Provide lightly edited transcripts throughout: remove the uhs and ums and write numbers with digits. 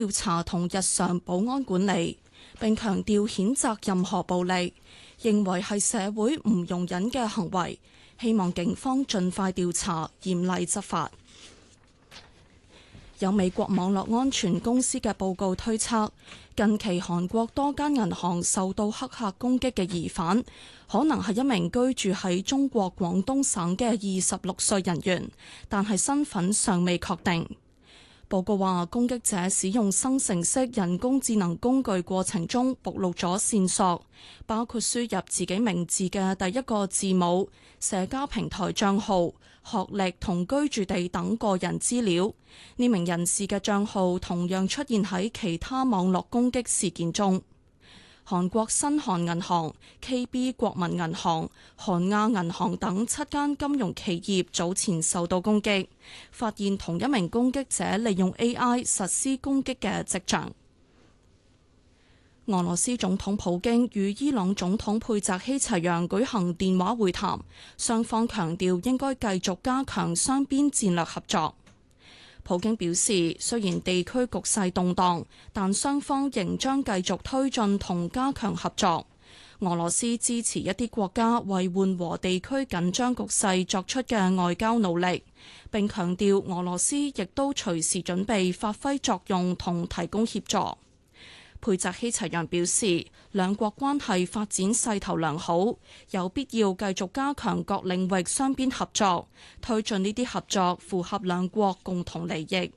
調查同日常保安管理，並強調譴責任何暴力，認為係社會唔容忍嘅行為，希望警方盡快調查，嚴厲執法。有美國網絡安全公司嘅報告推測，近期韓國多間銀行受到黑客攻擊嘅疑犯，可能係一名居住喺中國廣東省嘅26歲人員，但係身份尚未確定。報告話，攻擊者使用生成式人工智能工具過程中，暴露咗線索，包括輸入自己名字嘅第一個字母、社交平台帳號、學歷同居住地等個人資料。呢名人士嘅帳號同樣出現喺其他網絡攻擊事件中。韓國新韓銀行、KB 國民銀行、韓亞銀行等7間金融企業早前受到攻擊，發現同一名攻擊者利用 AI 實施攻擊嘅跡象。俄羅斯總統普京與伊朗總統佩澤希齊揚舉行電話會談，雙方強調應該繼續加強雙邊戰略合作。普京表示，雖然地區局勢動盪，但雙方仍將繼續推進同加強合作。俄羅斯支持一啲國家為緩和地區緊張局勢作出嘅外交努力，並強調俄羅斯亦都隨時準備發揮作用同提供協助。佩澤希齊揚表示，兩國關係發展勢頭良好，有必要繼續加強各領域雙邊合作，推進呢啲合作符合兩國共同利益。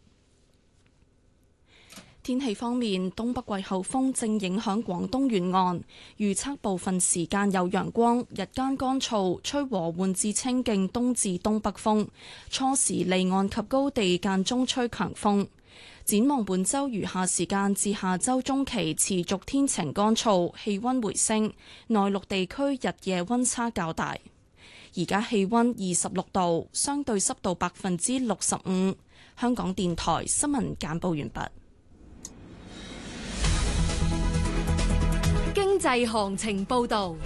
天氣方面，東北季候風正影響廣東沿岸，預測部分時間有陽光，日間乾燥，吹和緩至清勁東至東北風，初時離岸及高地間中吹強風。展望本週餘下時間至下週中期持續天晴乾燥，氣溫回升，內陸地區日夜溫差較大。而家氣溫26度，相對濕度65%。香港電台新聞簡報完畢。 經濟行情報導。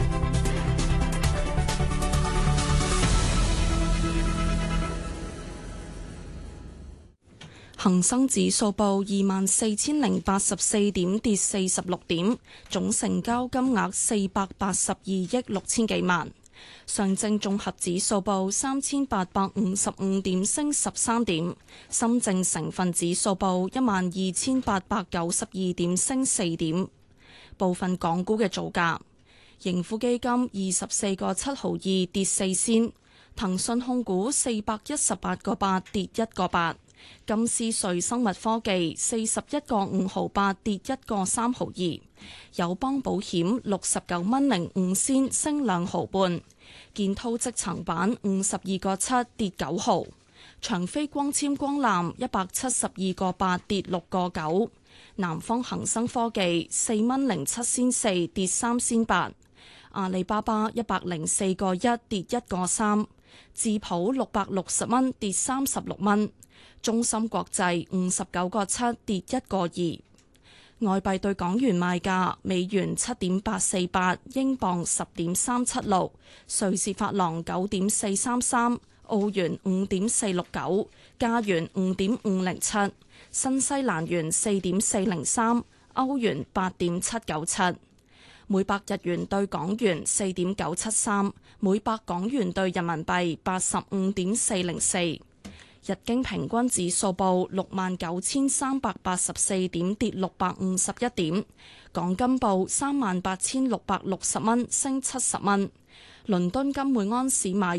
恒生指數報24,084點，跌46點，總成交金額482億6千幾萬。上證綜合指數報3,855點，升13點。深證成分指數報12,892點，升4點。部分港股嘅造價：盈富基金24個7毫2，跌4仙；騰訊控股418個8，跌1個8。金斯瑞生物科技41個5毫8，跌1個3毫2；友邦保險69蚊05仙，升2毫半；建滔積層板52個7，跌9毫；長飛光纖光纜172個8，跌6個9；南方恒生科技4蚊07仙4，跌3仙8；阿里巴巴104個1，跌1個3；智普660蚊，跌36蚊。中芯國際59個7，跌1個2。外幣對港元賣價：美元7.848，英鎊10.376，瑞士法郎9.433，澳元5.469，加元5.507，新西蘭元4.403，歐元8.797。每百日元對港元4.973，每百港元對人民幣85.404。日經平均指數報69,384點，跌651點。港金報38,660蚊，升70蚊。倫敦金每安士買入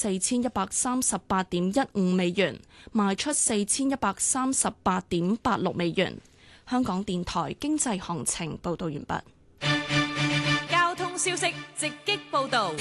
4138.15美元，賣出4138.86美元。香港電台經濟行情報道完畢。 交通消息直擊報道。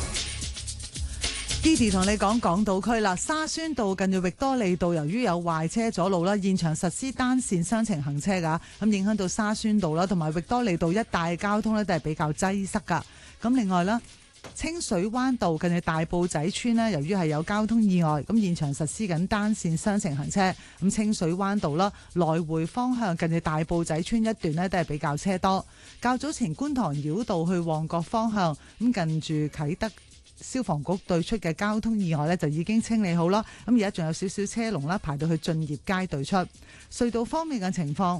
Didi 同你講港島區啦，沙宣道近住域多利道，由於有壞車阻路啦，現場實施單線雙程行車噶，咁影響到沙宣道啦，同埋域多利道一帶交通呢都係比較擠塞噶。咁另外啦，清水灣道近住大埔仔村呢，由於係有交通意外，咁現場實施緊單線雙程行車。咁清水灣道啦，來回方向近住大埔仔村一段呢都係比較車多。較早前觀塘繞道去旺角方向，咁近住啟德消防局對出嘅交通意外呢，就已經清理好啦。咁而家仲有少少車龍啦，排到去駿業街對出。隧道方面嘅情況，